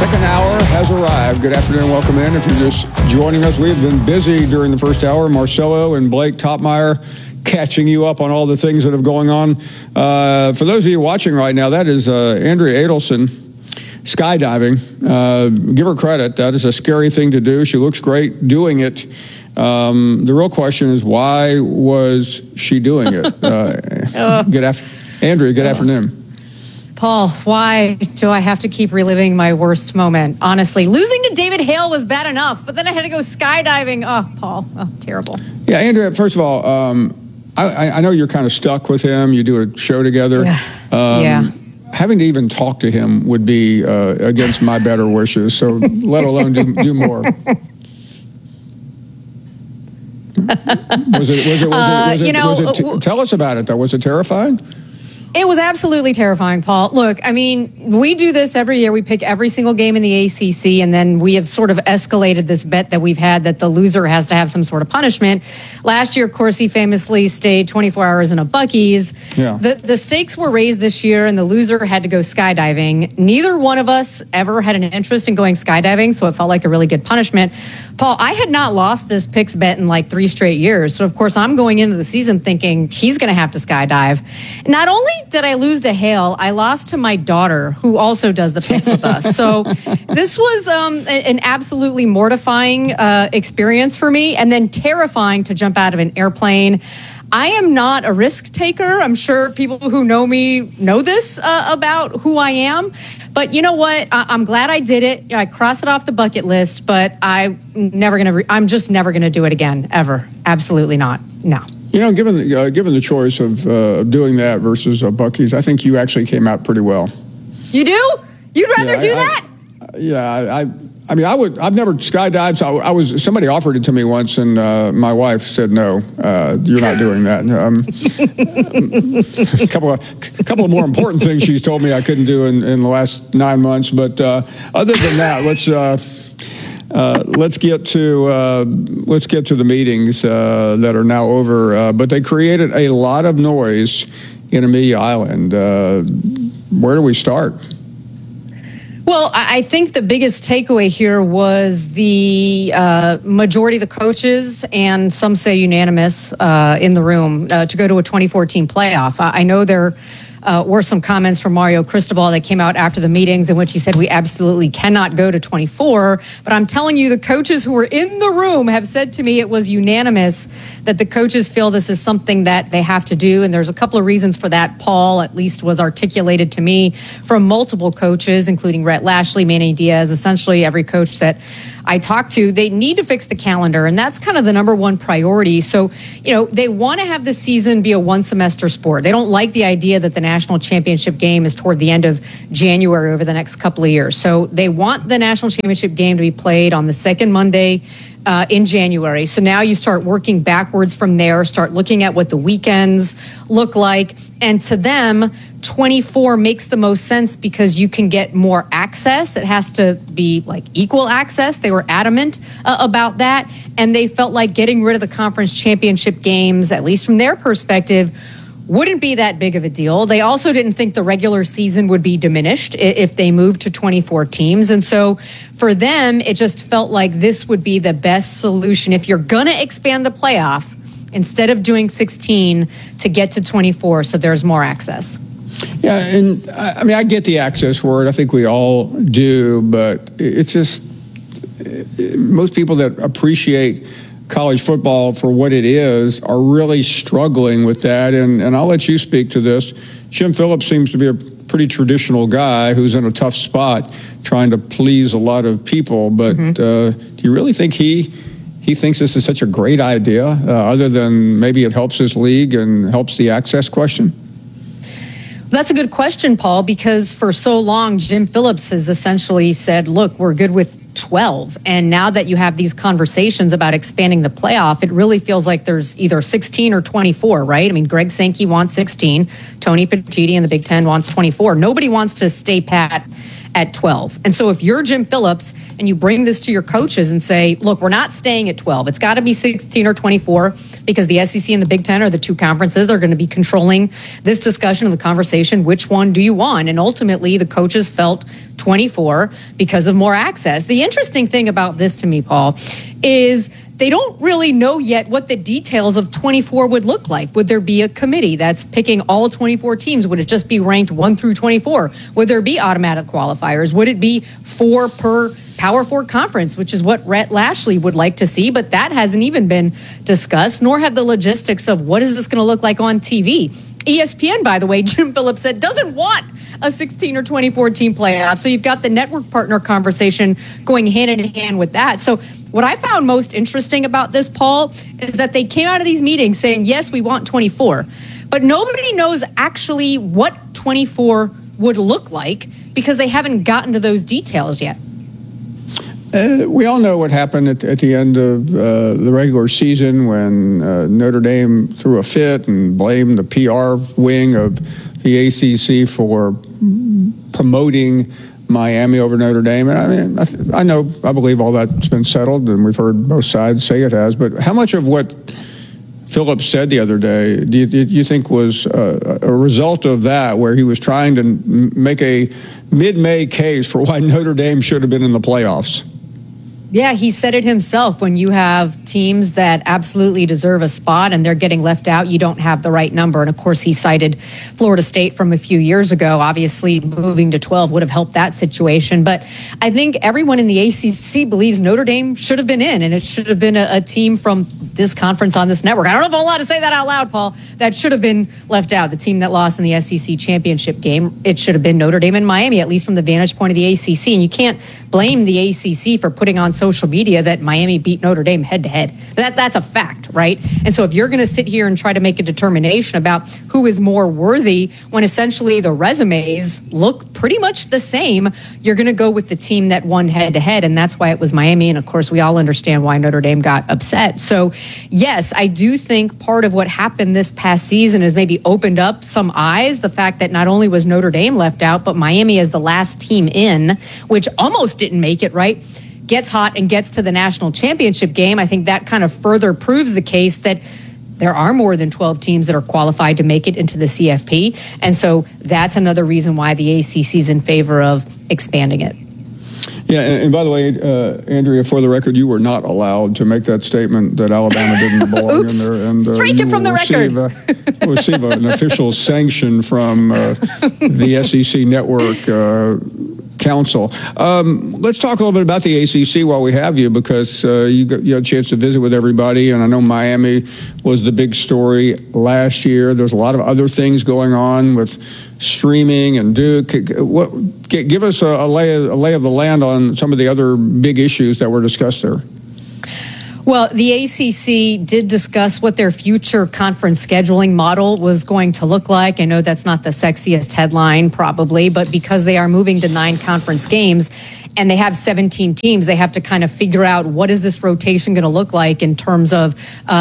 Second hour has arrived. Good afternoon. Welcome in. If you're just joining us, we've been busy during the first hour. Marcelo and Blake Topmeyer catching you up on all the things that are going on. For those of you watching right now, that is Andrea Adelson skydiving. Give her credit. That is a scary thing to do. She looks great doing it. The real question is, why was she doing it? Andrea, good afternoon. Paul, why do I have to keep reliving my worst moment? Honestly, losing to David Hale was bad enough, but then I had to go skydiving. Oh, Paul, terrible. Yeah, Andrea, first of all, I know you're kind of stuck with him. You do a show together. Yeah. Having to even talk to him would be against my better wishes, so let alone do more. Tell us about it, though. Was it terrifying? It was absolutely terrifying, Paul. Look, I mean, we do this every year. We pick every single game in the ACC, and then we have sort of escalated this bet that we've had that the loser has to have some sort of punishment. Last year, Corsi famously stayed 24 hours in a Buc-ee's. Yeah. The stakes were raised this year, and the loser had to go skydiving. Neither one of us ever had an interest in going skydiving, so it felt like a really good punishment. Paul, I had not lost this picks bet in like 3 straight years. So, of course, I'm going into the season thinking he's going to have to skydive. Not only did I lose to Hale, I lost to my daughter, who also does the picks with us. So this was an absolutely mortifying experience for me, and then terrifying to jump out of an airplane. I am not a risk taker. I'm sure people who know me know this about who I am. But you know what? I'm glad I did it. I crossed it off the bucket list, but I'm just never going to do it again, ever. Absolutely not. No. You know, given the choice of doing that versus Buc-ee's, I think you actually came out pretty well. You do? You'd rather do that? I mean, I've never skydived. So somebody offered it to me once, and my wife said, no, you're not doing that. A couple of more important things she's told me I couldn't do in the last 9 months. But other than that, let's get to the meetings that are now over. But they created a lot of noise in Amelia Island. Where do we start? Well, I think the biggest takeaway here was the majority of the coaches, and some say unanimous, in the room to go to a 2014 playoff. I know there were some comments from Mario Cristobal that came out after the meetings in which he said we absolutely cannot go to 24. But I'm telling you, the coaches who were in the room have said to me it was unanimous that the coaches feel this is something that they have to do. And there's a couple of reasons for that. Paul, at least, was articulated to me from multiple coaches, including Rhett Lashley, Manny Diaz, essentially every coach that I talked to. They need to fix the calendar, and that's kind of the number one priority. So, they want to have the season be a one-semester sport. They don't like the idea that the national championship game is toward the end of January over the next couple of years. So they want the national championship game to be played on the second Monday in January. So now you start working backwards from there, start looking at what the weekends look like. And to them, 24 makes the most sense because you can get more access. It has to be like equal access. They were adamant about that. And they felt like getting rid of the conference championship games, at least from their perspective, wouldn't be that big of a deal. They also didn't think the regular season would be diminished if they moved to 24 teams. And so for them, it just felt like this would be the best solution. If you're going to expand the playoff, instead of doing 16, to get to 24 so there's more access. Yeah, and I mean, I get the access word. I think we all do, but it's just most people that appreciate college football for what it is are really struggling with that. And I'll let you speak to this. Jim Phillips seems to be a pretty traditional guy who's in a tough spot trying to please a lot of people. But do you really think he thinks this is such a great idea, other than maybe it helps his league and helps the access question? That's a good question, Paul, because for so long, Jim Phillips has essentially said, look, we're good with 12. And now that you have these conversations about expanding the playoff, it really feels like there's either 16 or 24, right? I mean, Greg Sankey wants 16. Tony Petitti in the Big Ten wants 24. Nobody wants to stay pat at 12. And so if you're Jim Phillips and you bring this to your coaches and say, look, we're not staying at 12. It's got to be 16 or 24 because the SEC and the Big Ten are the two conferences that are going to be controlling this discussion of the conversation. Which one do you want? And ultimately, the coaches felt 24 because of more access. The interesting thing about this to me, Paul, is they don't really know yet what the details of 24 would look like. Would there be a committee that's picking all 24 teams? Would it just be ranked 1 through 24? Would there be automatic qualifiers? Would it be 4 per Power 4 conference, which is what Rhett Lashley would like to see, but that hasn't even been discussed, nor have the logistics of what is this going to look like on TV. ESPN, by the way, Jim Phillips said, doesn't want a 16 or 24 team playoff. So you've got the network partner conversation going hand in hand with that. So what I found most interesting about this, Paul, is that they came out of these meetings saying, yes, we want 24, but nobody knows actually what 24 would look like because they haven't gotten to those details yet. We all know what happened at the end of the regular season when Notre Dame threw a fit and blamed the PR wing of the ACC for promoting Miami over Notre Dame. And I mean, I believe all that's been settled, and we've heard both sides say it has. But how much of what Phillips said the other day do you think was a result of that, where he was trying to make a mid-May case for why Notre Dame should have been in the playoffs? Yeah, he said it himself. When you have teams that absolutely deserve a spot and they're getting left out, you don't have the right number. And of course, he cited Florida State from a few years ago. Obviously, moving to 12 would have helped that situation. But I think everyone in the ACC believes Notre Dame should have been in, and it should have been a team from this conference on this network. I don't know if I'm allowed to say that out loud, Paul. That should have been left out. The team that lost in the SEC championship game, it should have been Notre Dame and Miami, at least from the vantage point of the ACC. And you can't blame the ACC for putting on social media that Miami beat Notre Dame head to head. That's a fact, right? And so if you're going to sit here and try to make a determination about who is more worthy when essentially the resumes look pretty much the same, you're going to go with the team that won head to head. And that's why it was Miami. And of course, we all understand why Notre Dame got upset. So yes, I do think part of what happened this past season has maybe opened up some eyes. The fact that not only was Notre Dame left out, but Miami as the last team in, which almost didn't make it, right, gets hot and gets to the national championship game. I think that kind of further proves the case that there are more than 12 teams that are qualified to make it into the CFP. And so that's another reason why the ACC is in favor of expanding it. Yeah, and by the way, Andrea, for the record, you were not allowed to make that statement that Alabama didn't belong in there. And, strike it from the record. Receive an official sanction from the SEC Network Council. Let's talk a little bit about the ACC while we have you, because you had a chance to visit with everybody, and I know Miami was the big story last year. There's a lot of other things going on with streaming and Duke. Give us a lay of the land on some of the other big issues that were discussed there. Well, the ACC did discuss what their future conference scheduling model was going to look like. I know that's not the sexiest headline, probably, but because they are moving to 9 conference games and they have 17 teams, they have to kind of figure out what is this rotation going to look like in terms of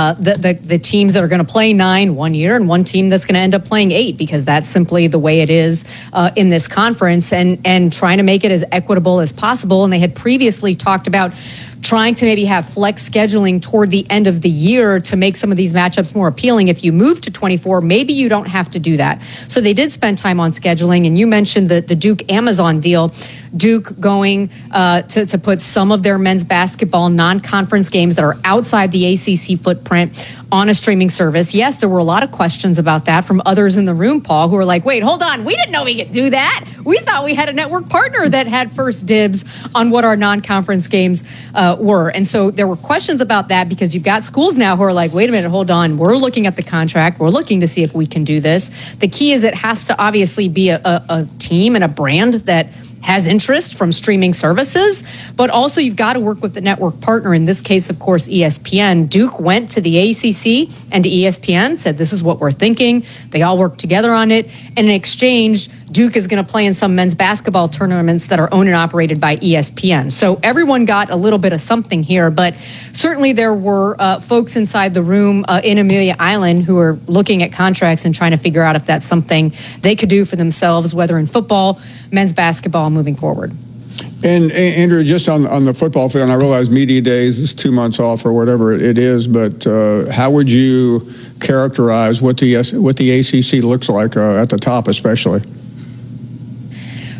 the teams that are going to play 9 one year and one team that's going to end up playing 8, because that's simply the way it is in this conference, and trying to make it as equitable as possible. And they had previously talked about trying to maybe have flex scheduling toward the end of the year to make some of these matchups more appealing. If you move to 24, maybe you don't have to do that. So they did spend time on scheduling, and you mentioned the Duke Amazon deal. Duke going to put some of their men's basketball non-conference games that are outside the ACC footprint on a streaming service. Yes, there were a lot of questions about that from others in the room, Paul, who were like, wait, hold on, we didn't know we could do that. We thought we had a network partner that had first dibs on what our non-conference games were. And so there were questions about that, because you've got schools now who are like, wait a minute, hold on, we're looking at the contract, we're looking to see if we can do this. The key is it has to obviously be a team and a brand that has interest from streaming services, but also you've got to work with the network partner. In this case, of course, ESPN. Duke went to the ACC and to ESPN, said, this is what we're thinking. They all worked together on it. And in exchange, Duke is going to play in some men's basketball tournaments that are owned and operated by ESPN. So everyone got a little bit of something here, but certainly there were folks inside the room in Amelia Island who are looking at contracts and trying to figure out if that's something they could do for themselves, whether in football, men's basketball, moving forward. And Andrew, just on the football field, and I realize media days is 2 months off or whatever it is, but how would you characterize what the ACC looks like at the top, especially?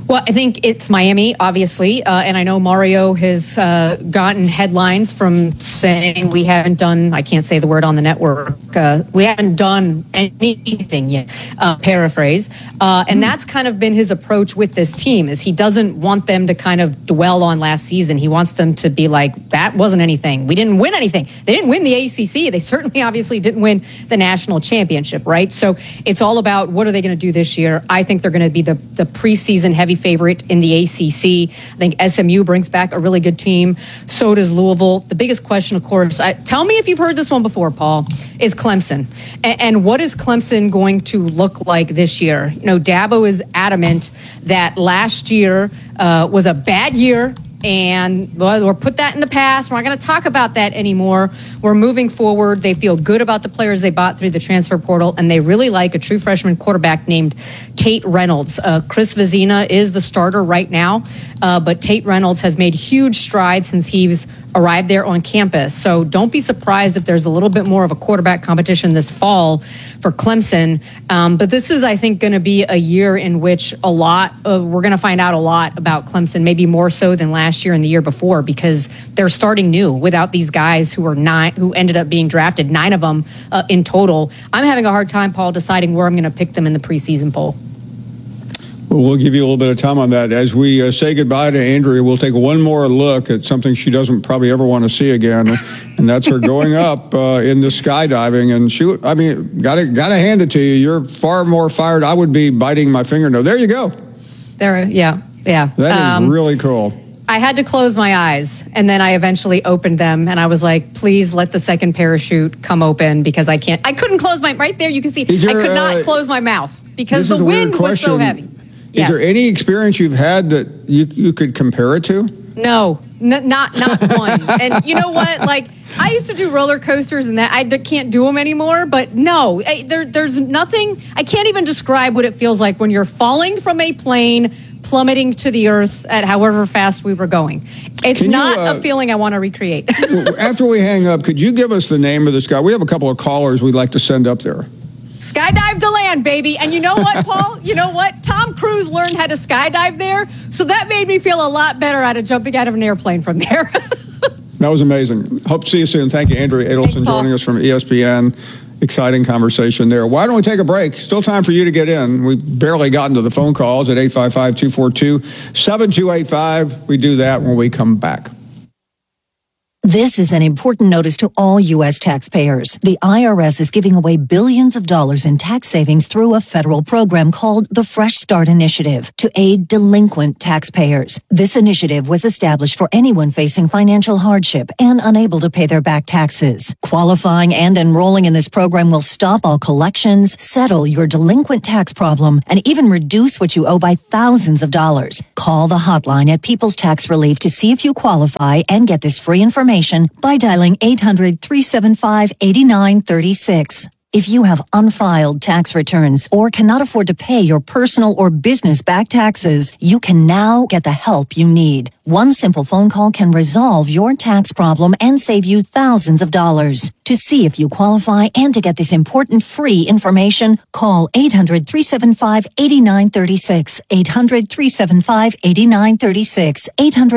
Well, I think it's Miami, obviously, and I know Mario has gotten headlines from saying we haven't done, I can't say the word on the network, we haven't done anything yet, paraphrase, and that's kind of been his approach with this team, is he doesn't want them to kind of dwell on last season. He wants them to be like, that wasn't anything. We didn't win anything. They didn't win the ACC. They certainly obviously didn't win the national championship, right? So it's all about what are they going to do this year. I think they're going to be the preseason heavy favorite in the ACC. I think SMU brings back a really good team. So does Louisville. The biggest question, of course, tell me if you've heard this one before, Paul, is Clemson. And what is Clemson going to look like this year? You know, Dabo is adamant that last year was a bad year. And we'll put that in the past. We're not going to talk about that anymore. We're moving forward. They feel good about the players they bought through the transfer portal, and they really like a true freshman quarterback named Tate Reynolds. Chris Vezina is the starter right now, but Tate Reynolds has made huge strides since he's arrived there on campus. So don't be surprised if there's a little bit more of a quarterback competition this fall for Clemson. But this is, I think, going to be a year in which we're going to find out a lot about Clemson, maybe more so than last year and the year before, because they're starting new without these guys who ended up being drafted, 9 of them in total. I'm having a hard time, Paul, deciding where I'm going to pick them in the preseason poll. Well, we'll give you a little bit of time on that. As we say goodbye to Andrea, we'll take one more look at something she doesn't probably ever want to see again, and that's her going up in the skydiving. And I mean, gotta hand it to you. You're far more fired. I would be biting my fingernail. There you go. Yeah. That is really cool. I had to close my eyes, and then I eventually opened them, and I was like, please let the second parachute come open, because I couldn't close right there. You can see I could not close my mouth because the wind was so heavy. Yes. Is there any experience you've had that you could compare it to? No, not one. And you know what? Like, I used to do roller coasters, and that I can't do them anymore. But no, there's nothing. I can't even describe what it feels like when you're falling from a plane, plummeting to the earth at however fast we were going. It's not a feeling I want to recreate. After we hang up, could you give us the name of this guy? We have a couple of callers we'd like to send up there. Skydive to land, baby. And you know what, Paul? You know what? Tom Cruise learned how to skydive there, so that made me feel a lot better out of jumping out of an airplane from there. That was amazing. Hope to see you soon. Thank you, Andrea Adelson, joining us from ESPN. Exciting conversation there. Why don't we take a break? Still time for you to get in. We barely got into the phone calls at 855-242-7285. We do that when we come back. This is an important notice to all U.S. taxpayers. The IRS is giving away billions of dollars in tax savings through a federal program called the Fresh Start Initiative to aid delinquent taxpayers. This initiative was established for anyone facing financial hardship and unable to pay their back taxes. Qualifying and enrolling in this program will stop all collections, settle your delinquent tax problem, and even reduce what you owe by thousands of dollars. Call the hotline at People's Tax Relief to see if you qualify and get this free information by dialing 800-375-8936. If you have unfiled tax returns or cannot afford to pay your personal or business back taxes, you can now get the help you need. One simple phone call can resolve your tax problem and save you thousands of dollars. To see if you qualify and to get this important free information, call 800-375-8936, 800-375-8936,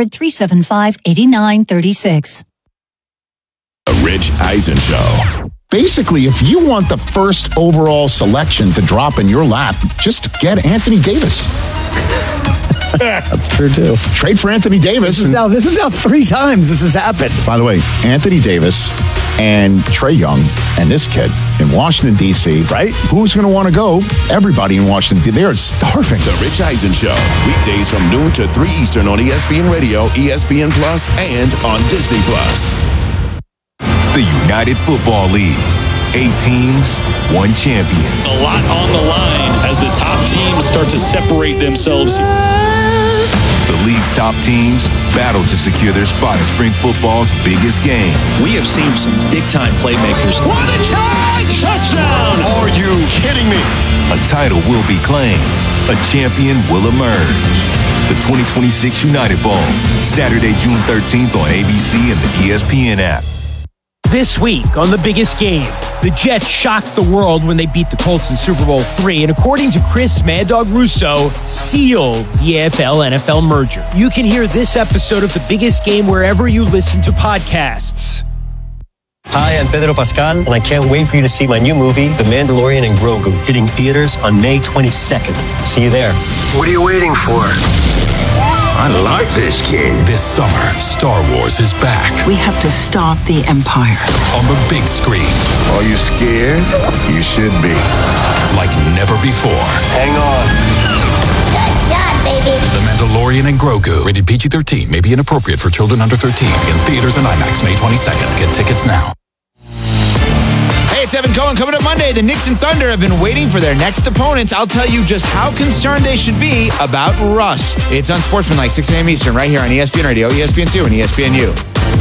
800-375-8936. The Rich Eisen Show. Basically, if you want the first overall selection to drop in your lap, just get Anthony Davis. That's true, too. Trade for Anthony Davis. This is now 3 times this has happened. By the way, Anthony Davis and Trae Young and this kid in Washington, D.C. Right? Who's going to want to go? Everybody in Washington, D.C. They are starving. The Rich Eisen Show. Weekdays from noon to 3 Eastern on ESPN Radio, ESPN Plus, and on Disney Plus. The United Football League. 8 teams, 1 champion. A lot on the line as the top teams start to separate themselves. The league's top teams battle to secure their spot in spring football's biggest game. We have seen some big-time playmakers. What a catch! Touchdown! Are you kidding me? A title will be claimed. A champion will emerge. The 2026 United Bowl, Saturday, June 13th on ABC and the ESPN app. This week on The Biggest Game, The Jets shocked the world when they beat the Colts in Super Bowl III, and according to Chris Mad Dog Russo, sealed the AFL-NFL merger. You can hear this episode of The Biggest Game wherever you listen to podcasts. Hi, I'm Pedro Pascal, and I can't wait for you to see my new movie, The Mandalorian and Grogu, hitting theaters on May 22nd. See you there. What are you waiting for? I like this kid. This summer, Star Wars is back. We have to stop the Empire. On the big screen. Are you scared? You should be. Like never before. Hang on. Good shot, baby. The Mandalorian and Grogu. Rated PG-13. May be inappropriate for children under 13. In theaters and IMAX May 22nd. Get tickets now. Hey, it's Evan Cohen. Coming up Monday, the Knicks and Thunder have been waiting for their next opponents. I'll tell you just how concerned they should be about rust. It's Unsportsmanlike, 6 a.m. Eastern, right here on ESPN Radio, ESPN2, and ESPNU.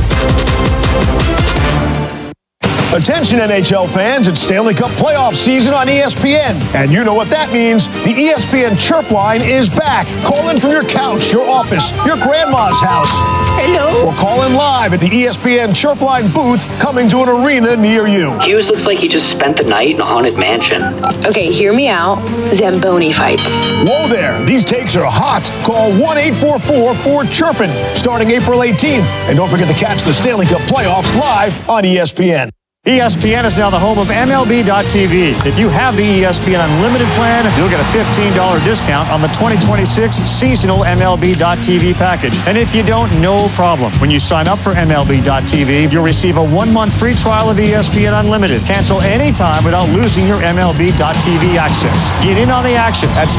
Attention NHL fans, it's Stanley Cup playoff season on ESPN. And you know what that means. The ESPN Chirp line is back. Call in from your couch, your office, your grandma's house. Hello. Or call in live at the ESPN Chirp line booth coming to an arena near you. Hughes looks like he just spent the night in a haunted mansion. Okay, hear me out. Zamboni fights. Whoa there. These takes are hot. Call 1-844-4-CHIRPIN starting April 18th. And don't forget to catch the Stanley Cup playoffs live on ESPN. ESPN is now the home of MLB.tv. If you have the ESPN Unlimited plan, you'll get a $15 discount on the 2026 seasonal MLB.tv package. And if you don't, no problem. When you sign up for MLB.tv, you'll receive a 1-month free trial of ESPN Unlimited. Cancel anytime without losing your MLB.tv access. Get in on the action at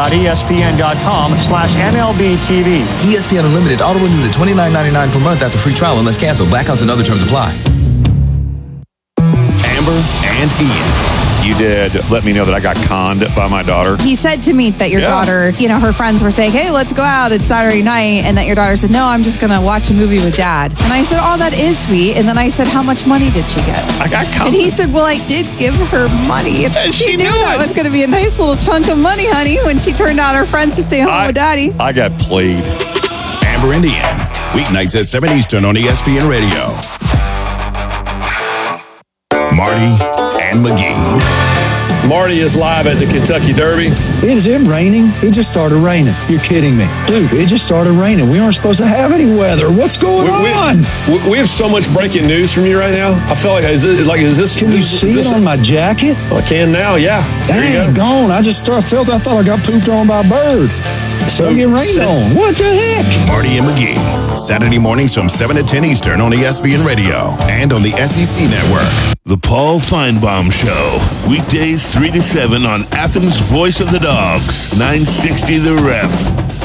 stream.espn.com/MLBTV. ESPN Unlimited auto renews at $29.99 per month after free trial unless canceled. Blackouts and other terms apply. Amber and Ian. You did let me know that I got conned by my daughter. He said to me that your daughter, her friends were saying, hey, let's go out. It's Saturday night. And that your daughter said, no, I'm just going to watch a movie with Dad. And I said, oh, that is sweet. And then I said, how much money did she get? I got conned. And he said, well, I did give her money. She knew that was going to be a nice little chunk of money, honey, when she turned out her friends to stay home with Daddy. I got played. Amber and Ian. Weeknights at 7 Eastern on ESPN Radio. Marty and McGee. Marty is live at the Kentucky Derby. Is it raining? It just started raining. You're kidding me. Dude, it just started raining. We aren't supposed to have any weather. What's going on? We have so much breaking news from you right now. I feel like, is this... Can you see it on my jacket? I can now, yeah. Dang, gone. I thought I got pooped on by a bird. So get rained on. What the heck? Marty and McGee. Saturday mornings from 7 to 10 Eastern on ESPN Radio and on the SEC Network. The Paul Feinbaum Show. Weekdays 3 to 7 on Athens' Voice of the Dogs. 960 The Ref.